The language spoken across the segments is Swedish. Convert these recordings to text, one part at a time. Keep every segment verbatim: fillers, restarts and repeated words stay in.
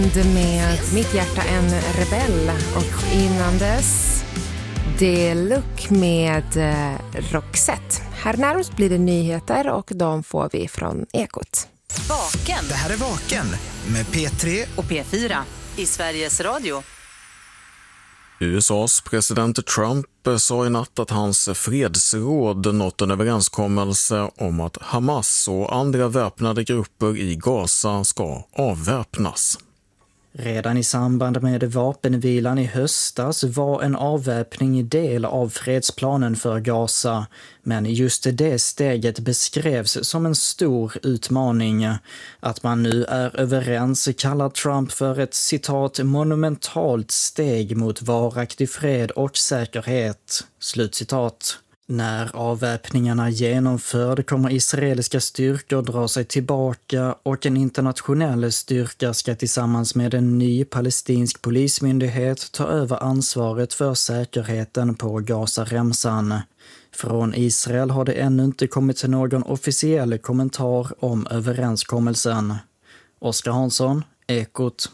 Med Mitt hjärta en rebell och innan dess Deluxe med Roxette. Här närmast blir det nyheter och de får vi från Ekot. Vaken. Det här är Vaken med P tre och P fyra i Sveriges Radio. U S A:s president Trump sa i natt att hans fredsråd nått en överenskommelse om att Hamas och andra väpnade grupper i Gaza ska avväpnas. Redan i samband med vapenvilan i höstas var en avväpning del av fredsplanen för Gaza. Men just det steget beskrevs som en stor utmaning. Att man nu är överens kallar Trump för ett citat monumentalt steg mot varaktig fred och säkerhet. Slutcitat. När avväpningarna genomförd kommer israeliska styrkor dra sig tillbaka och en internationell styrka ska tillsammans med en ny palestinsk polismyndighet ta över ansvaret för säkerheten på Gaza-remsan. Från Israel har det ännu inte kommit någon officiell kommentar om överenskommelsen. Oskar Hansson, Ekot.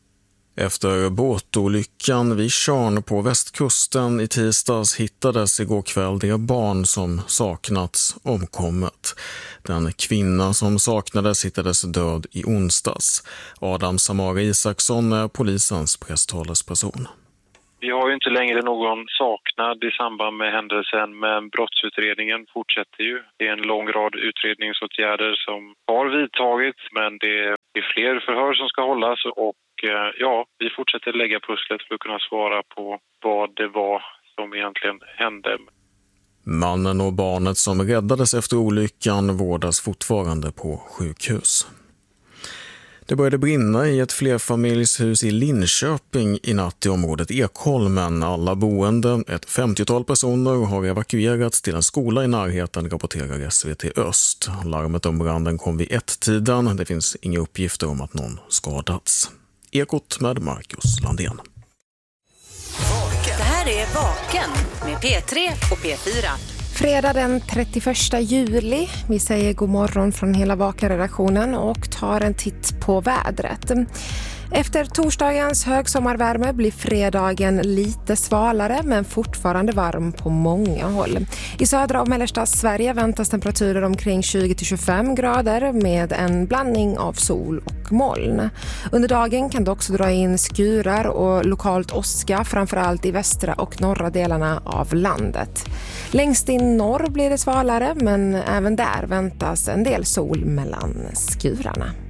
Efter båtolyckan vid Tjörn på västkusten i tisdags hittades igår kväll det barn som saknats omkommet. Den kvinna som saknades hittades död i onsdags. Adam Samara Isaksson är polisens presstalesperson. Vi har ju inte längre någon saknad i samband med händelsen, men brottsutredningen fortsätter ju. Det är en lång rad utredningsåtgärder som har vidtagits, men det är fler förhör som ska hållas och ja, vi fortsätter lägga pusslet för att kunna svara på vad det var som egentligen hände. Mannen och barnet som räddades efter olyckan vårdas fortfarande på sjukhus. Det började brinna i ett flerfamiljshus i Linköping i natt i området Ekholmen. Alla boende, ett femtiotal personer, har evakuerats till en skola i närheten, rapporterar S V T Öst. Larmet om branden kom vid ett-tiden. Det finns inga uppgifter om att någon skadats. Ekot med Marcus Landén. Det här är Vaken med P tre och P fyra. Fredag den trettioförsta juli. Vi säger god morgon från hela Vaken-redaktionen och tar en titt på vädret. Efter torsdagens högsommarvärme blir fredagen lite svalare men fortfarande varm på många håll. I södra och mellersta Sverige väntas temperaturer omkring tjugo till tjugofem grader med en blandning av sol och moln. Under dagen kan det också dra in skurar och lokalt åska, framförallt i västra och norra delarna av landet. Längst in norr blir det svalare men även där väntas en del sol mellan skurarna.